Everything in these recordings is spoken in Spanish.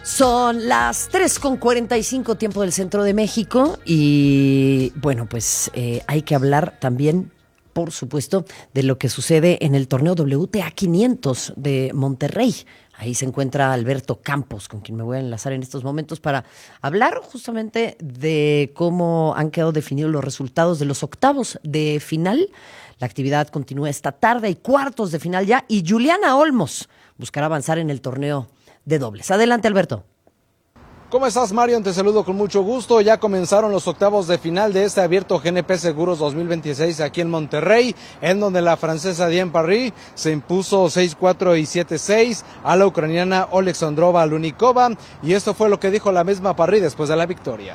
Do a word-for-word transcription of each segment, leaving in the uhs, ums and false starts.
Son las tres con cuarenta y cinco tiempo del centro de México y bueno, pues eh, hay que hablar también, por supuesto, de lo que sucede en el torneo W T A quinientos de Monterrey. Ahí se encuentra Alberto Campos, con quien me voy a enlazar en estos momentos para hablar justamente de cómo han quedado definidos los resultados de los octavos de final. La actividad continúa esta tarde, hay cuartos de final ya y Juliana Olmos buscará avanzar en el torneo de dobles. Adelante, Alberto. ¿Cómo estás, Marion? Te saludo con mucho gusto. Ya comenzaron los octavos de final de este abierto G N P Seguros dos mil veintiséis aquí en Monterrey, en donde la francesa Diane Parry se impuso seis cuatro y siete seis a la ucraniana Oleksandrova Lunikova, y esto fue lo que dijo la misma Parry después de la victoria.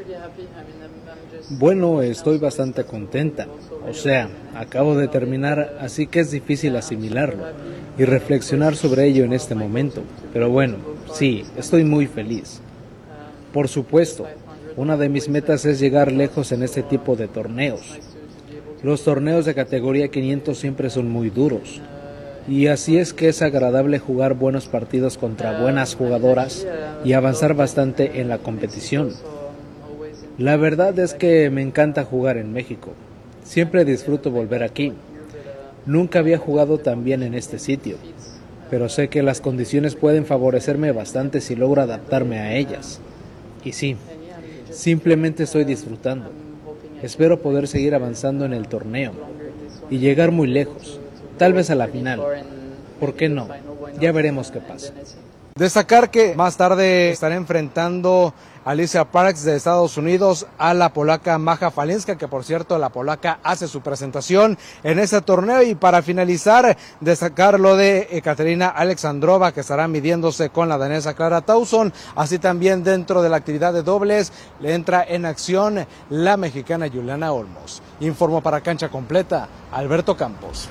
Bueno, estoy bastante contenta. O sea, acabo de terminar, así que es difícil asimilarlo y reflexionar sobre ello en este momento. Pero bueno, sí, estoy muy feliz. Por supuesto, una de mis metas es llegar lejos en este tipo de torneos. Los torneos de categoría quinientos siempre son muy duros, y así es que es agradable jugar buenos partidos contra buenas jugadoras y avanzar bastante en la competición. La verdad es que me encanta jugar en México. Siempre disfruto volver aquí. Nunca había jugado tan bien en este sitio, pero sé que las condiciones pueden favorecerme bastante si logro adaptarme a ellas. Y sí, simplemente estoy disfrutando. Espero poder seguir avanzando en el torneo y llegar muy lejos, tal vez a la final. ¿Por qué no? Ya veremos qué pasa. Destacar que más tarde estará enfrentando Alicia Parks de Estados Unidos a la polaca Maja Falinska, que por cierto la polaca hace su presentación en este torneo. Y para finalizar, destacar lo de Ekaterina Alexandrova, que estará midiéndose con la danesa Clara Tauson. Así también dentro de la actividad de dobles le entra en acción la mexicana Juliana Olmos. Informó para Cancha Completa Alberto Campos.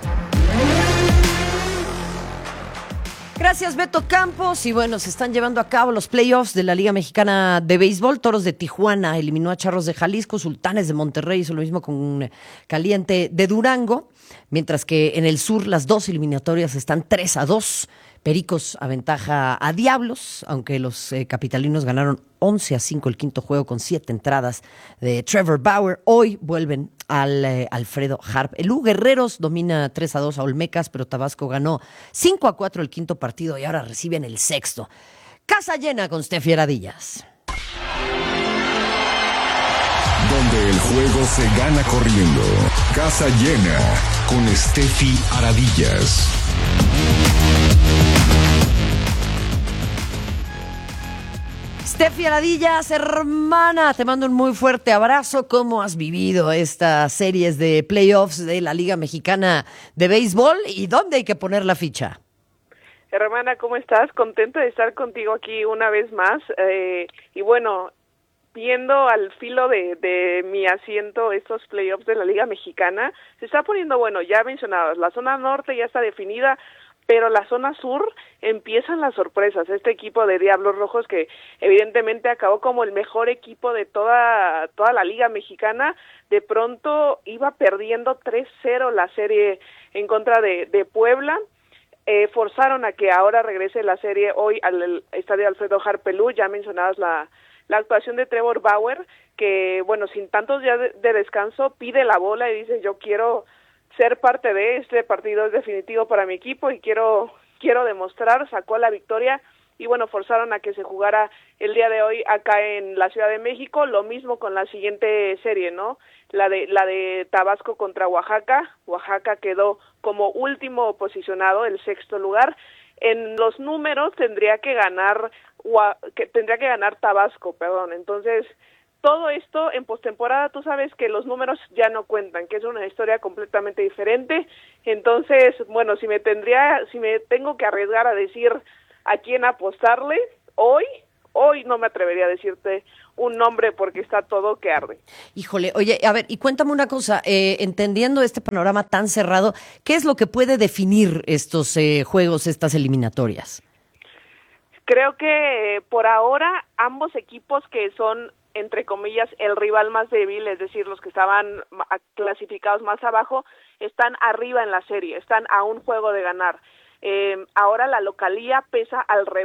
Gracias, Beto Campos. Y bueno, se están llevando a cabo los playoffs de la Liga Mexicana de Béisbol. Toros de Tijuana eliminó a Charros de Jalisco, Sultanes de Monterrey hizo lo mismo con Caliente de Durango, mientras que en el sur las dos eliminatorias están tres a dos. Pericos aventaja a Diablos, aunque los eh, capitalinos ganaron once a cinco el quinto juego con siete entradas de Trevor Bauer. Hoy vuelven al eh, Alfredo Harp. El U Guerreros domina tres a dos a Olmecas, pero Tabasco ganó cinco a cuatro el quinto partido y ahora reciben el sexto. Casa llena con Steffi Aradillas. Donde el juego se gana corriendo. Casa llena con Steffi Aradillas. Steffi Aradillas, hermana, te mando un muy fuerte abrazo. ¿Cómo has vivido estas series de playoffs de la Liga Mexicana de Béisbol y dónde hay que poner la ficha? Hermana, ¿cómo estás? Contenta de estar contigo aquí una vez más. Eh, y bueno, viendo al filo de, de mi asiento estos playoffs de la Liga Mexicana, se está poniendo bueno, ya mencionabas, la zona norte ya está definida, pero la zona sur empiezan las sorpresas. Este equipo de Diablos Rojos, que evidentemente acabó como el mejor equipo de toda toda la Liga Mexicana, de pronto iba perdiendo tres cero la serie en contra de, de Puebla. Eh, forzaron a que ahora regrese la serie hoy al estadio Alfredo Harp Pelú. Ya mencionabas la, la actuación de Trevor Bauer, que bueno, sin tantos días de, de descanso, pide la bola y dice: yo quiero ser parte de este partido, es definitivo para mi equipo y quiero quiero demostrar. Sacó la victoria y bueno, forzaron a que se jugara el día de hoy acá en la Ciudad de México. Lo mismo con la siguiente serie, ¿no? La de la de Tabasco contra Oaxaca. Oaxaca quedó como último posicionado, el sexto lugar. En los números tendría que ganar que tendría que ganar Tabasco, perdón. Entonces, todo esto en postemporada, tú sabes que los números ya no cuentan, que es una historia completamente diferente. Entonces, bueno, si me tendría, si me tengo que arriesgar a decir a quién apostarle, hoy, hoy no me atrevería a decirte un nombre porque está todo que arde. Híjole, oye, a ver, y cuéntame una cosa, eh, entendiendo este panorama tan cerrado, ¿qué es lo que puede definir estos eh, juegos, estas eliminatorias? Creo que eh, por ahora ambos equipos que son, entre comillas, el rival más débil, es decir, los que estaban clasificados más abajo, están arriba en la serie, están a un juego de ganar. Eh, ahora la localía pesa al revés,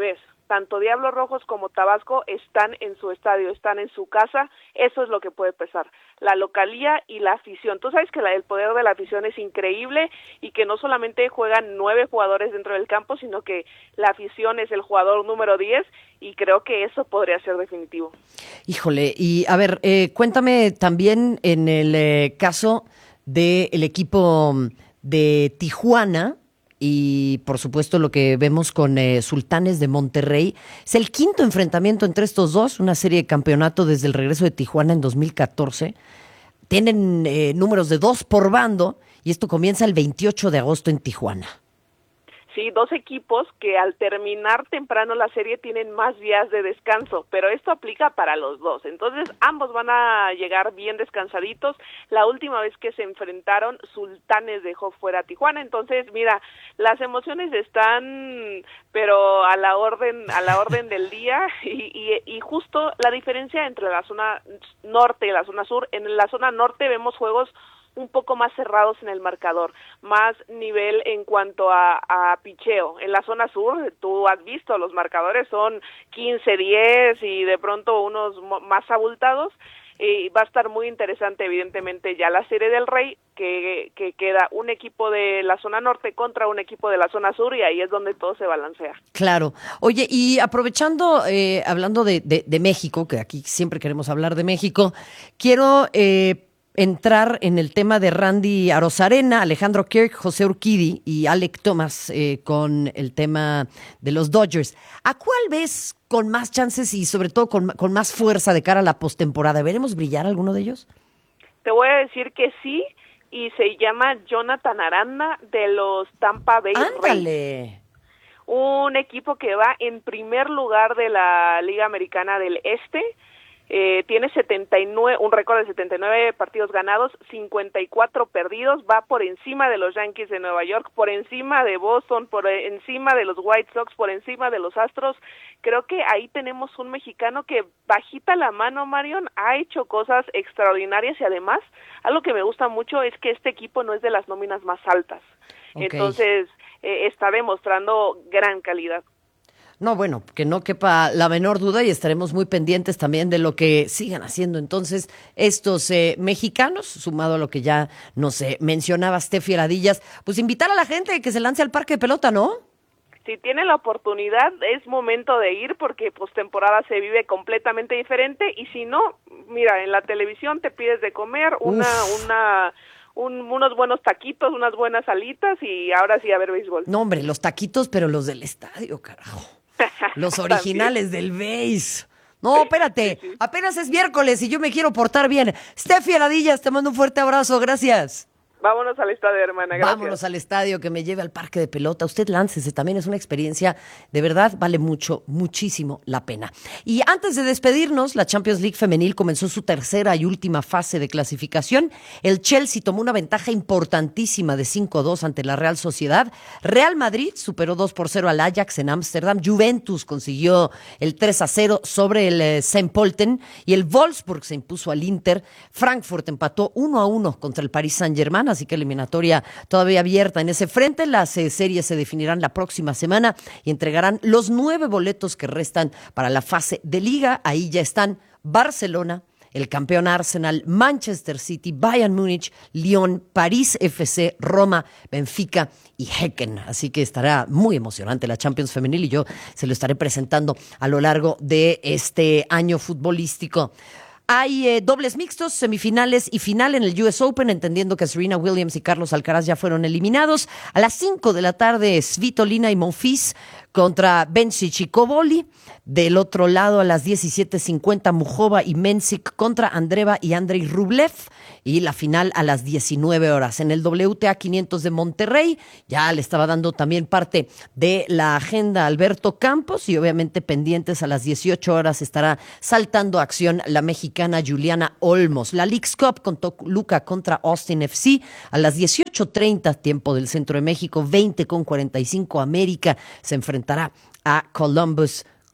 tanto Diablos Rojos como Tabasco están en su estadio, están en su casa, eso es lo que puede pesar, la localía y la afición. Tú sabes que la, el poder de la afición es increíble y que no solamente juegan nueve jugadores dentro del campo, sino que la afición es el jugador número diez y creo que eso podría ser definitivo. Híjole, y a ver, eh, cuéntame también en el eh, caso del equipo de Tijuana, y por supuesto lo que vemos con eh, Sultanes de Monterrey. Es el quinto enfrentamiento entre estos dos, una serie de campeonato desde el regreso de Tijuana en dos mil catorce. Tienen eh, números de dos por bando y esto comienza el veintiocho de agosto en Tijuana. Sí, dos equipos que al terminar temprano la serie tienen más días de descanso, pero esto aplica para los dos. Entonces, ambos van a llegar bien descansaditos. La última vez que se enfrentaron, Sultanes dejó fuera a Tijuana. Entonces, mira, las emociones están, pero a la orden, a la orden del día y, y, y justo la diferencia entre la zona norte y la zona sur. En la zona norte vemos juegos un poco más cerrados en el marcador, más nivel en cuanto a, a picheo. En la zona sur, tú has visto, los marcadores son quince diez y de pronto unos más abultados, y va a estar muy interesante evidentemente ya la Serie del Rey, que, que queda un equipo de la zona norte contra un equipo de la zona sur y ahí es donde todo se balancea. Claro. Oye, y aprovechando, eh, hablando de, de, de México, que aquí siempre queremos hablar de México, quiero Eh, entrar en el tema de Randy Arozarena, Alejandro Kirk, José Urquidi y Alec Thomas eh, con el tema de los Dodgers. ¿A cuál ves con más chances y sobre todo con, con más fuerza de cara a la postemporada? ¿Veremos brillar alguno de ellos? Te voy a decir que sí, y se llama Jonathan Aranda de los Tampa Bay Rays. ¡Ándale! Un equipo que va en primer lugar de la Liga Americana del Este. Eh, tiene setenta y nueve, un récord de setenta y nueve partidos ganados, cincuenta y cuatro perdidos, va por encima de los Yankees de Nueva York, por encima de Boston, por encima de los White Sox, por encima de los Astros. Creo que ahí tenemos un mexicano que bajita la mano, Marion, ha hecho cosas extraordinarias y además, algo que me gusta mucho es que este equipo no es de las nóminas más altas. Okay. Entonces, eh, está demostrando gran calidad. No, bueno, que no quepa la menor duda y estaremos muy pendientes también de lo que sigan haciendo entonces estos eh, mexicanos, sumado a lo que ya nos eh, mencionaba Steffi Aradillas, pues invitar a la gente que se lance al parque de pelota, ¿no? Si tiene la oportunidad, es momento de ir porque postemporada se vive completamente diferente y si no, mira, en la televisión te pides de comer una, Uf. una... Un, unos buenos taquitos, unas buenas alitas y ahora sí a ver béisbol. No, hombre, los taquitos, pero los del estadio, carajo. Los originales del béis. No, espérate, sí, sí. Apenas es miércoles y yo me quiero portar bien. Steffi Aradillas, te mando un fuerte abrazo, gracias. Vámonos al estadio, hermana, gracias. Vámonos al estadio, que me lleve al parque de pelota. Usted láncese, también es una experiencia, de verdad, vale mucho, muchísimo la pena. Y antes de despedirnos, la Champions League femenil comenzó su tercera y última fase de clasificación. El Chelsea tomó una ventaja importantísima de cinco a dos ante la Real Sociedad. Real Madrid superó dos por cero al Ajax en Ámsterdam. Juventus consiguió el tres a cero sobre el eh, Saint Pölten y el Wolfsburg se impuso al Inter. Frankfurt empató uno a uno contra el Paris Saint-Germain, así que eliminatoria todavía abierta en ese frente. Las eh, series se definirán la próxima semana y entregarán los nueve boletos que restan para la fase de liga. Ahí ya están Barcelona, el campeón Arsenal, Manchester City, Bayern Múnich, Lyon, París F C, Roma, Benfica y Häcken. Así que estará muy emocionante la Champions femenil y yo se lo estaré presentando a lo largo de este año futbolístico. Hay eh, dobles mixtos, semifinales y final en el U S Open, entendiendo que Serena Williams y Carlos Alcaraz ya fueron eliminados. A las cinco de la tarde, Svitolina y Monfils contra Bencic y Koboli. Del otro lado, a las diecisiete cincuenta, Mujova y Mensik contra Andreeva y Andrei Rublev. Y la final a las diecinueve horas. En el W T A quinientos de Monterrey, ya le estaba dando también parte de la agenda Alberto Campos. Y obviamente pendientes a las dieciocho horas estará saltando a acción la mexicana Juliana Olmos. La Leagues Cup con Toluca contra Austin F C a las dieciocho treinta, tiempo del centro de México, veinte con cuarenta y cinco, América se enfrentará a Columbus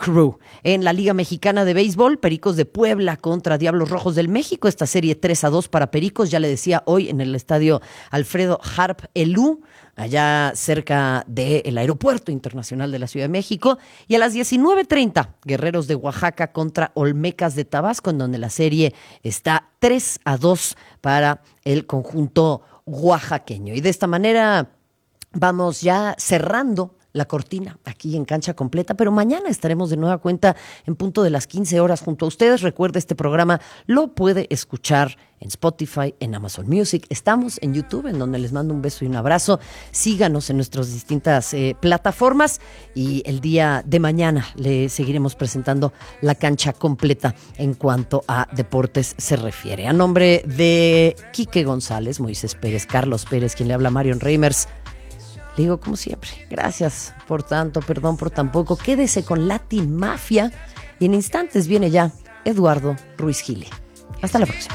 Crew. En la Liga Mexicana de Béisbol, Pericos de Puebla contra Diablos Rojos del México. Esta serie tres a dos para Pericos. Ya le decía hoy en el estadio Alfredo Harp Elú, allá cerca del Aeropuerto Internacional de la Ciudad de México. Y a las diecinueve treinta, Guerreros de Oaxaca contra Olmecas de Tabasco, en donde la serie está tres a dos para el conjunto oaxaqueño. Y de esta manera vamos ya cerrando la cortina aquí en Cancha Completa, pero mañana estaremos de nueva cuenta en punto de las quince horas junto a ustedes. Recuerde, este programa lo puede escuchar en Spotify, en Amazon Music. Estamos en YouTube, en donde les mando un beso y un abrazo. Síganos en nuestras distintas eh, plataformas y el día de mañana le seguiremos presentando la Cancha Completa en cuanto a deportes se refiere. A nombre de Quique González, Moisés Pérez, Carlos Pérez, quien le habla, Marion Reimers, le digo, como siempre, gracias por tanto, perdón por tan poco. Quédese con Latin Mafia y en instantes viene ya Eduardo Ruiz Gili. Hasta la próxima.